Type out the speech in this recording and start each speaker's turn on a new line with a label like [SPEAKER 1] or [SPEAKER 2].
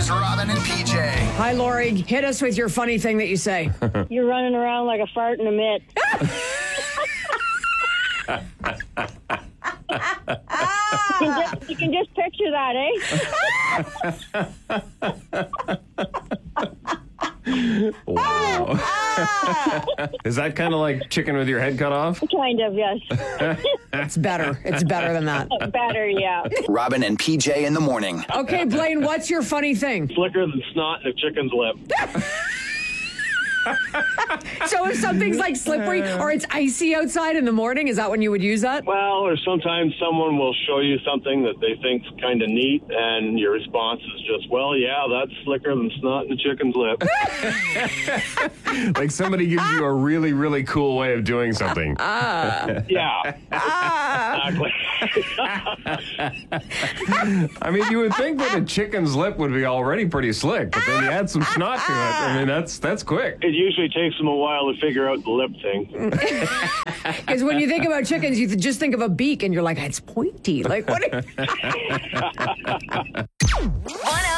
[SPEAKER 1] Robin and PJ.
[SPEAKER 2] Hi, Lori. Hit us with your funny thing that you say.
[SPEAKER 3] You're running around like a fart in a mitt. You can just picture that,
[SPEAKER 4] Wow. Is that kind of like chicken with your head cut off?
[SPEAKER 3] Kind of, yes.
[SPEAKER 2] It's better. It's better than that.
[SPEAKER 3] Better, yeah.
[SPEAKER 1] Robin and PJ in the morning.
[SPEAKER 2] Okay, Blaine, what's your funny thing?
[SPEAKER 5] Slicker than snot in a chicken's lip.
[SPEAKER 2] So if something's like slippery or it's icy outside in the morning, is that when you would use that?
[SPEAKER 5] Well, or sometimes someone will show you something that they think's kind of neat, and your response is just, well, yeah, that's slicker than snot in a chicken's lip.
[SPEAKER 4] Like somebody gives you a really, really cool way of doing something.
[SPEAKER 5] Yeah. Exactly.
[SPEAKER 4] I mean, you would think that a chicken's lip would be already pretty slick, but then you add some snot to it. I mean, that's quick.
[SPEAKER 5] It usually takes them a while to figure out the lip thing.
[SPEAKER 2] Because when you think about chickens, you just think of a beak and you're like, it's pointy. Like, what?
[SPEAKER 6] 1